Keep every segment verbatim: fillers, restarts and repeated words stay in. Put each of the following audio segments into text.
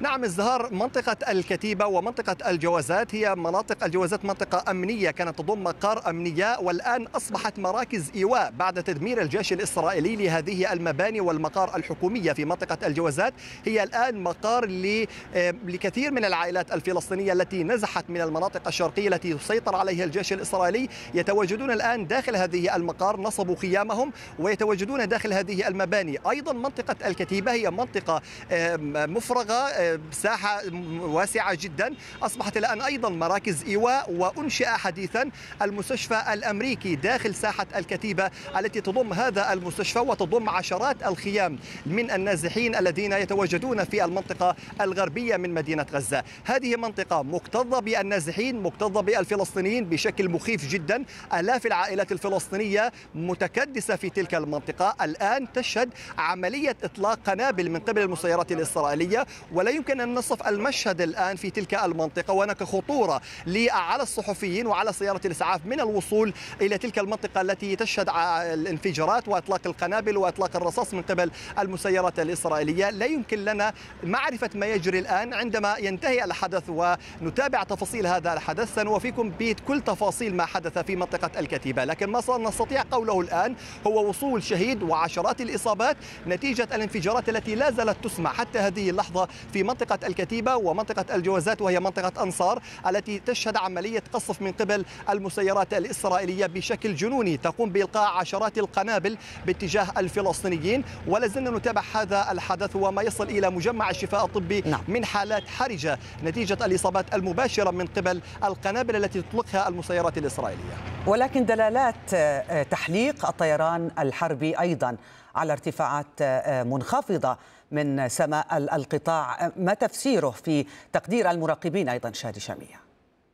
نعم ازدهار منطقة الكتيبة ومنطقة الجوازات هي مناطق الجوازات منطقة أمنية كانت تضم مقار أمنية، والآن أصبحت مراكز إيواء بعد تدمير الجيش الإسرائيلي لهذه المباني والمقار الحكومية في منطقة الجوازات. هي الآن مقار لكثير من العائلات الفلسطينية التي نزحت من المناطق الشرقية التي يسيطر عليها الجيش الإسرائيلي، يتواجدون الآن داخل هذه المقار، نصبوا خيامهم ويتواجدون داخل هذه المباني. أيضا منطقة الكتيبة هي منطقة مفرغة، ساحة واسعة جدا، أصبحت الآن أيضا مراكز إيواء، وأنشئ حديثا المستشفى الأمريكي داخل ساحة الكتيبة التي تضم هذا المستشفى وتضم عشرات الخيام من النازحين الذين يتواجدون في المنطقة الغربية من مدينة غزة. هذه منطقة مكتظة بالنازحين، مكتظة بالفلسطينيين بشكل مخيف جدا. آلاف العائلات الفلسطينية متكدسة في تلك المنطقة، الآن تشهد عملية إطلاق قنابل من قبل المسيرات الإسرائيلية، ولا يمكن أن نصف المشهد الآن في تلك المنطقة. وهناك خطورة على الصحفيين وعلى سيارة الإسعاف من الوصول إلى تلك المنطقة التي تشهد الانفجارات وإطلاق القنابل وإطلاق الرصاص من قبل المسيرات الإسرائيلية. لا يمكن لنا معرفة ما يجري الآن. عندما ينتهي الحدث ونتابع تفاصيل هذا الحدث سنوافيكم بكل تفاصيل ما حدث في منطقة الكتيبة، لكن ما نستطيع قوله الآن هو وصول شهيد وعشرات الإصابات نتيجة الانفجارات التي لا زالت تسمع حتى هذه اللحظة في منطقة الكتيبة ومنطقة الجوازات، وهي منطقة أنصار التي تشهد عملية قصف من قبل المسيرات الإسرائيلية بشكل جنوني، تقوم بإلقاء عشرات القنابل باتجاه الفلسطينيين. ولا زلنا نتابع هذا الحدث وما يصل إلى مجمع الشفاء الطبي نعم. من حالات حرجة نتيجة الإصابات المباشرة من قبل القنابل التي تطلقها المسيرات الإسرائيلية. ولكن دلالات تحليق الطيران الحربي أيضا على ارتفاعات منخفضة من سماء القطاع، ما تفسيره في تقدير المراقبين أيضا شادي شامية؟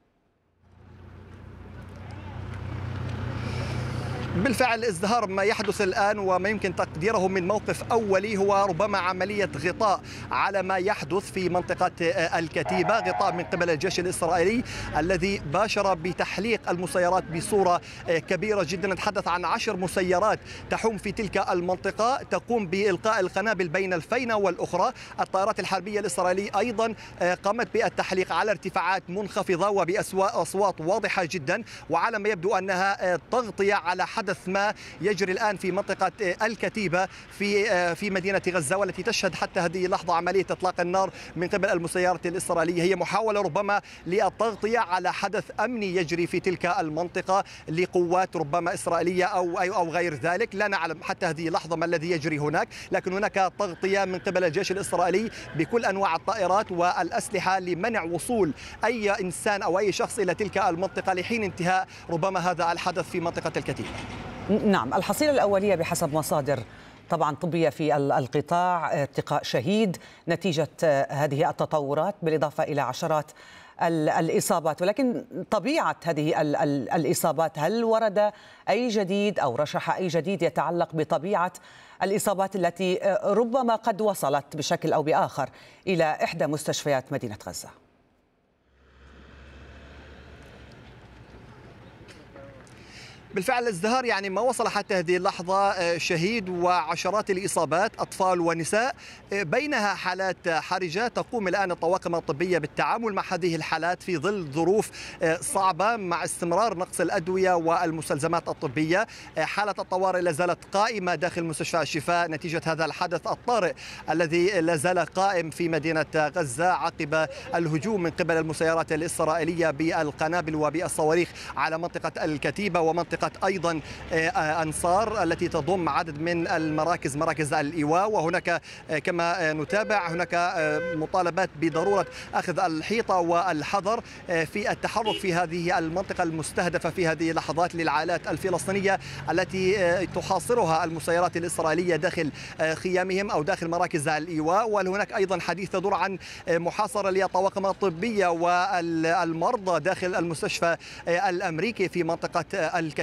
بالفعل ازدهار ما يحدث الآن وما يمكن تقديره من موقف أولي هو ربما عملية غطاء على ما يحدث في منطقة الكتيبة، غطاء من قبل الجيش الإسرائيلي الذي باشر بتحليق المسيرات بصورة كبيرة جدا. نتحدث عن عشر مسيرات تحوم في تلك المنطقة، تقوم بإلقاء القنابل بين الفينة والأخرى. الطائرات الحربية الإسرائيلية أيضا قامت بالتحليق على ارتفاعات منخفضة وبأصوات واضحة جدا، وعلى ما يبدو أنها تغطية على حدث ما يجري الآن في منطقة الكتيبة في في مدينة غزة، والتي تشهد حتى هذه اللحظة عملية إطلاق النار من قبل المسيرات الإسرائيلية. هي محاولة ربما للتغطية على حدث أمني يجري في تلك المنطقة لقوات ربما إسرائيلية أو أو غير ذلك، لا نعلم حتى هذه اللحظة ما الذي يجري هناك، لكن هناك تغطية من قبل الجيش الإسرائيلي بكل أنواع الطائرات والأسلحة لمنع وصول أي إنسان أو أي شخص إلى تلك المنطقة لحين انتهاء ربما هذا الحدث في منطقة الكتيبة. نعم، الحصيلة الأولية بحسب مصادر طبعا طبية في القطاع ارتقاء شهيد نتيجة هذه التطورات، بالإضافة إلى عشرات الإصابات. ولكن طبيعة هذه الإصابات، هل ورد أي جديد أو رشح أي جديد يتعلق بطبيعة الإصابات التي ربما قد وصلت بشكل أو بآخر إلى إحدى مستشفيات مدينة غزة؟ بالفعل ازدهار يعني ما وصل حتى هذه اللحظة شهيد وعشرات الإصابات، أطفال ونساء، بينها حالات حرجة. تقوم الآن الطواقم الطبية بالتعامل مع هذه الحالات في ظل ظروف صعبة مع استمرار نقص الأدوية والمستلزمات الطبية. حالة الطوارئ لا زالت قائمة داخل مستشفى الشفاء نتيجة هذا الحدث الطارئ الذي لا زال قائم في مدينة غزة عقب الهجوم من قبل المسيرات الإسرائيلية بالقنابل وبالصواريخ على منطقة الكتيبة ومنطقة أيضا أنصار التي تضم عدد من المراكز، مراكز الإيواء. وهناك كما نتابع هناك مطالبات بضرورة أخذ الحيطة والحذر في التحرك في هذه المنطقة المستهدفة في هذه اللحظات للعائلات الفلسطينية التي تحاصرها المسيرات الإسرائيلية داخل خيامهم أو داخل مراكز الإيواء. وهناك أيضا حديث تدور عن محاصرة للطواقم الطبية والمرضى داخل المستشفى الأمريكي في منطقة الكتيبة.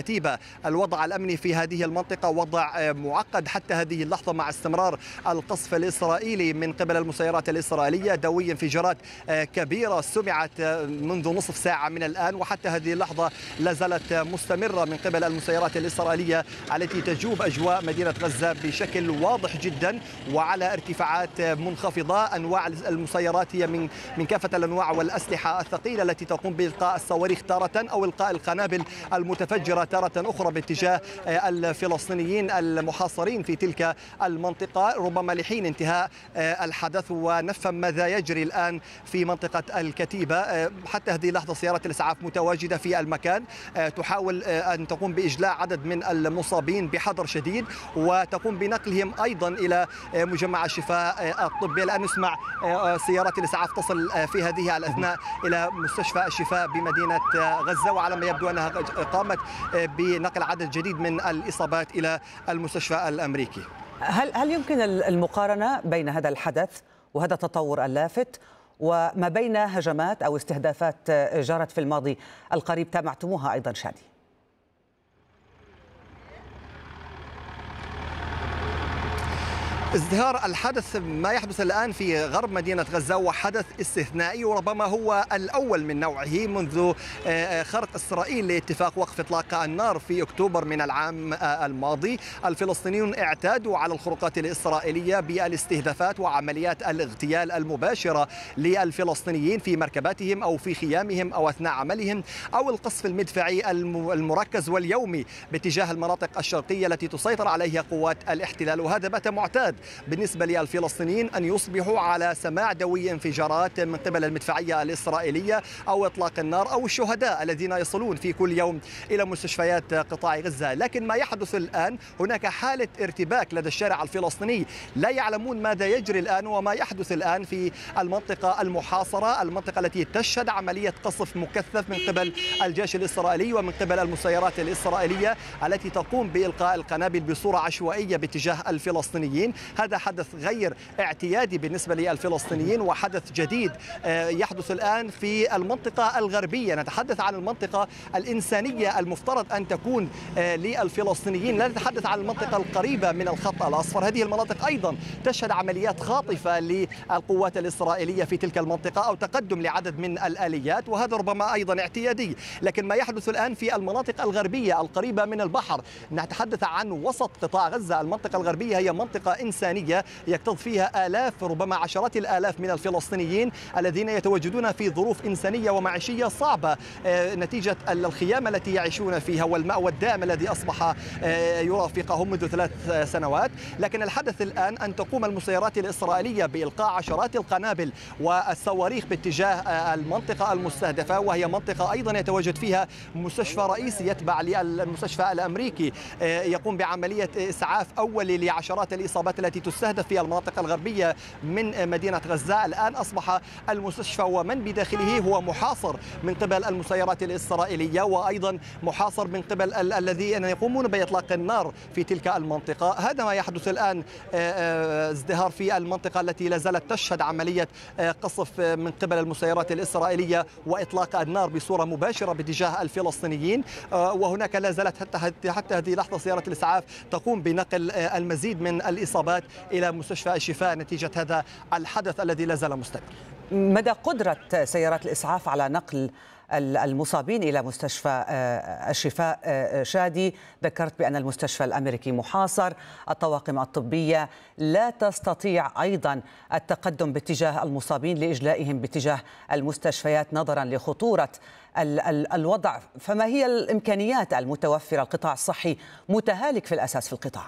الكتيبة. الوضع الأمني في هذه المنطقة وضع معقد حتى هذه اللحظة مع استمرار القصف الإسرائيلي من قبل المسيرات الإسرائيلية. دوي انفجارات كبيرة سمعت منذ نصف ساعة من الآن، وحتى هذه اللحظة لا زالت مستمرة من قبل المسيرات الإسرائيلية التي تجوب أجواء مدينة غزة بشكل واضح جدا وعلى ارتفاعات منخفضة. أنواع المسيرات هي من من كافة الأنواع والأسلحة الثقيلة التي تقوم بإلقاء الصواريخ تارة أو إلقاء القنابل المتفجرة تارة أخرى باتجاه الفلسطينيين المحاصرين في تلك المنطقة، ربما لحين انتهاء الحدث ونفهم ماذا يجري الآن في منطقة الكتيبة. حتى هذه اللحظة سيارات الإسعاف متواجدة في المكان تحاول أن تقوم بإجلاء عدد من المصابين بحذر شديد وتقوم بنقلهم أيضا إلى مجمع الشفاء الطبي. الآن نسمع سيارات الإسعاف تصل في هذه الأثناء إلى مستشفى الشفاء بمدينة غزة، وعلى ما يبدو أنها قامت بنقل عدد جديد من الإصابات إلى المستشفى الأمريكي. هل هل يمكن المقارنة بين هذا الحدث وهذا التطور اللافت وما بين هجمات أو استهدافات جرت في الماضي القريب تابعتموها أيضا شادي؟ ازدهار الحدث ما يحدث الآن في غرب مدينة غزة هو حدث استثنائي، وربما هو الأول من نوعه منذ خرق إسرائيل لاتفاق وقف إطلاق النار في أكتوبر من العام الماضي. الفلسطينيون اعتادوا على الخروقات الإسرائيلية بالاستهدافات وعمليات الاغتيال المباشرة للفلسطينيين في مركباتهم أو في خيامهم أو أثناء عملهم، أو القصف المدفعي المركز واليومي باتجاه المناطق الشرقية التي تسيطر عليها قوات الاحتلال. وهذا بات معتاد بالنسبة للفلسطينيين أن يصبحوا على سماع دوي انفجارات من قبل المدفعية الإسرائيلية أو إطلاق النار أو الشهداء الذين يصلون في كل يوم إلى مستشفيات قطاع غزة. لكن ما يحدث الآن هناك حالة ارتباك لدى الشارع الفلسطيني، لا يعلمون ماذا يجري الآن وما يحدث الآن في المنطقة المحاصرة، المنطقة التي تشهد عملية قصف مكثف من قبل الجيش الإسرائيلي ومن قبل المسيرات الإسرائيلية التي تقوم بإلقاء القنابل بصورة عشوائية باتجاه الفلسطينيين. هذا حدث غير اعتيادي بالنسبة للفلسطينيين وحدث جديد يحدث الآن في المنطقة الغربية. نتحدث عن المنطقة الإنسانية المفترض أن تكون للفلسطينيين، لا نتحدث عن المنطقة القريبة من الخط الأصفر. هذه المناطق أيضا تشهد عمليات خاطفة للقوات الإسرائيلية في تلك المنطقة أو تقدم لعدد من الآليات، وهذا ربما أيضا اعتيادي. لكن ما يحدث الآن في المناطق الغربية القريبة من البحر، نتحدث عن وسط قطاع غزة. المنطقة الغربية هي منطقة إنسانية يكتظ فيها آلاف ربما عشرات الآلاف من الفلسطينيين الذين يتواجدون في ظروف إنسانية ومعيشية صعبة نتيجة الخيام التي يعيشون فيها والمأوى الدائم الذي أصبح يرافقهم منذ ثلاث سنوات. لكن الحدث الآن أن تقوم المسيرات الإسرائيلية بإلقاء عشرات القنابل والصواريخ باتجاه المنطقة المستهدفة، وهي منطقة أيضا يتواجد فيها مستشفى رئيسي يتبع للمستشفى الأمريكي يقوم بعملية إسعاف أولي لعشرات الإصابات التي تستهدف في المناطق الغربية من مدينة غزة. الآن أصبح المستشفى ومن بداخله هو محاصر من قبل المسيرات الإسرائيلية، وأيضا محاصر من قبل ال الذين يقومون بإطلاق النار في تلك المنطقة. هذا ما يحدث الآن، ازدهار في المنطقة التي لا زالت تشهد عملية قصف من قبل المسيرات الإسرائيلية وإطلاق النار بصورة مباشرة باتجاه الفلسطينيين. وهناك لا زالت حتى حتى هذه اللحظة سيارة الإسعاف تقوم بنقل المزيد من الإصابات إلى مستشفى الشفاء نتيجة هذا الحدث الذي لا زال مستمر. مدى قدرة سيارات الإسعاف على نقل المصابين إلى مستشفى الشفاء شادي؟ ذكرت بأن المستشفى الأمريكي محاصر، الطواقم الطبية لا تستطيع أيضا التقدم باتجاه المصابين لإجلائهم باتجاه المستشفيات نظرا لخطورة ال ال الوضع. فما هي الإمكانيات المتوفرة؟ القطاع الصحي متهالك في الأساس في القطاع.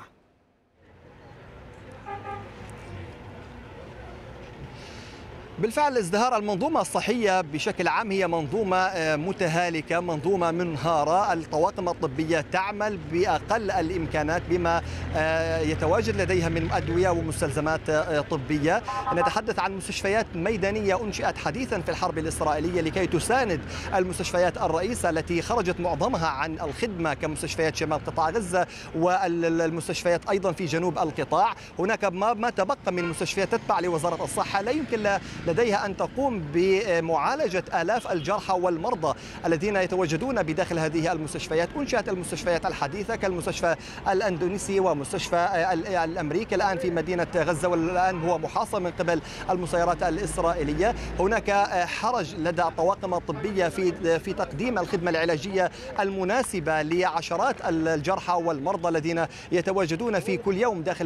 بالفعل ازدهار المنظومة الصحية بشكل عام هي منظومة متهالكة، منظومة منهارة. الطواقم الطبية تعمل بأقل الإمكانات بما يتواجد لديها من أدوية ومستلزمات طبية. نتحدث عن مستشفيات ميدانية أنشئت حديثا في الحرب الإسرائيلية لكي تساند المستشفيات الرئيسة التي خرجت معظمها عن الخدمة كمستشفيات شمال قطاع غزة والمستشفيات أيضا في جنوب القطاع. هناك ما تبقى من مستشفيات تتبع لوزارة الصحة لا يمكن لديها أن تقوم بمعالجة آلاف الجرحى والمرضى الذين يتواجدون بداخل هذه المستشفيات. أنشأت المستشفيات الحديثة كالمستشفى الأندونيسي ومستشفى الأمريكي الآن في مدينة غزة، والآن هو محاصر من قبل المسيرات الإسرائيلية. هناك حرج لدى الطواقم الطبية في في تقديم الخدمة العلاجية المناسبة لعشرات الجرحى والمرضى الذين يتواجدون في كل يوم داخل